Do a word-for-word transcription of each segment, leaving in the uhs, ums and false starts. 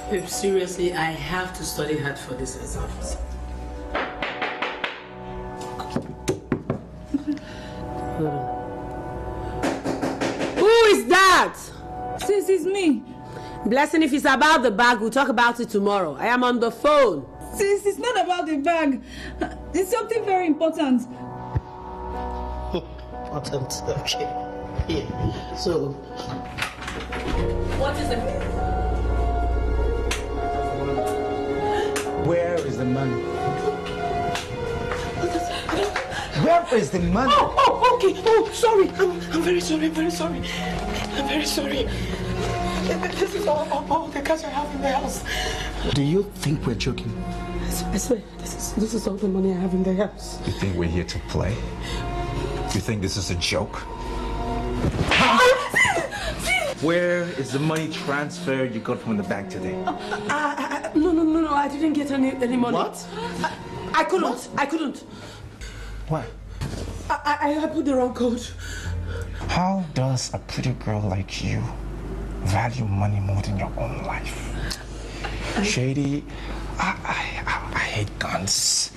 Babe, seriously, I have to study hard for this exams. Who is that? Sis, it's me. Blessing, if it's about the bag, we'll talk about it tomorrow. I am on the phone. Sis, it's not about the bag. It's something very important. Important, okay. Yeah. So, what is it? Where is the money? Where is the money? Oh, oh, okay. Oh, sorry. I'm, I'm very sorry. I'm very sorry. I'm very sorry. This is all, all, all the cash I have in the house. Do you think we're joking? I swear, this is, this is all the money I have in the house. You think we're here to play? You think this is a joke? Where is the money transfer you got from the bank today? Uh, I, I, no, no, no, no. I didn't get any, any money. What? I, I couldn't. What? I couldn't. Why? I, I, I put the wrong code. How does a pretty girl like you value money more than your own life? I... Shady, I, I, I, I hate guns.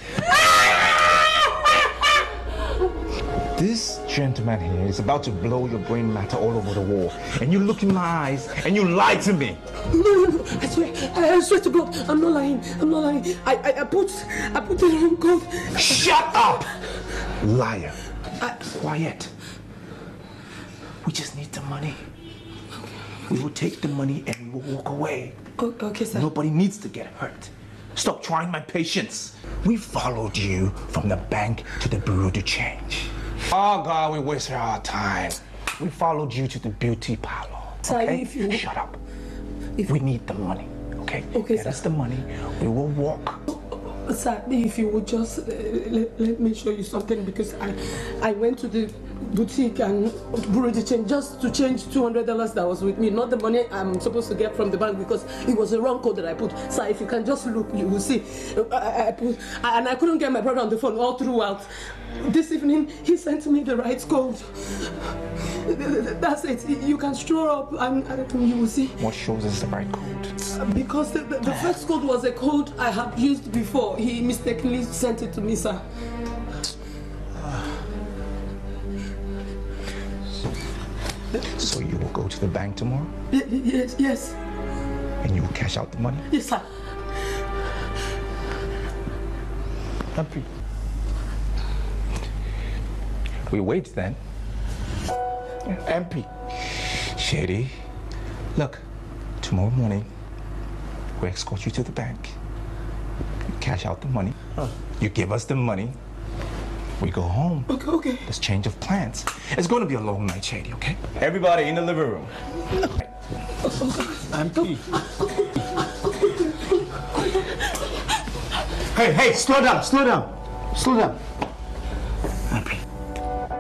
This gentleman here is about to blow your brain matter all over the wall. And you look in my eyes and you lie to me. No, no, no. I swear. I, I swear to God. I'm not lying. I'm not lying. I, I, I put I put the wrong code. Shut up! Liar. I... Quiet. We just need the money. We will take the money and we will walk away. Oh, okay, sir. Nobody needs to get hurt. Stop trying my patience. We followed you from the bank to the bureau de change. Oh God, we wasted our time. We followed you to the beauty parlor. Sir, okay? if you... Shut up. If... We need the money, okay? Okay, Get sir. us the money, we will walk. Sir, if you would just uh, let, let me show you something, because I I went to the boutique and borrowed the change just to change two hundred dollars that was with me, not the money I'm supposed to get from the bank, because it was the wrong code that I put. Sir, if you can just look, you will see. I, I put, and I couldn't get my brother on the phone all throughout. This evening, he sent me the right code. That's it. You can stroll up and, and you will see. What shows us the right code? Because the, the, the first code was a code I had used before. He mistakenly sent it to me, sir. So you will go to the bank tomorrow? Y yes, yes. And you will cash out the money? Yes, sir. Happy. We wait then. M P. Shady. Look, tomorrow morning, we escort you to the bank. You cash out the money. Huh. You give us the money. We go home. Okay, okay. There's change of plans. It's going to be a long night, Shady, okay? Everybody in the living room. M P. Hey, hey, slow down, slow down. Slow down.